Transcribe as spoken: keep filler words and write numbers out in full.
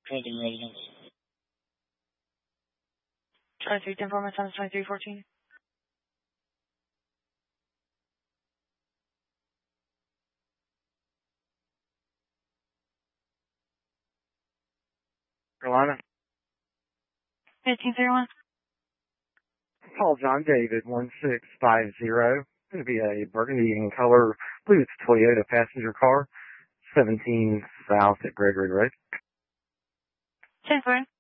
Pending residence. twenty-three ten four, my time is twenty-three fourteen. Carolina. fifteen thirty one. Call John David one six five zero. It's going to be a burgundy in color. I believe it's a Toyota passenger car. seventeen South at Gregory Road. ten four.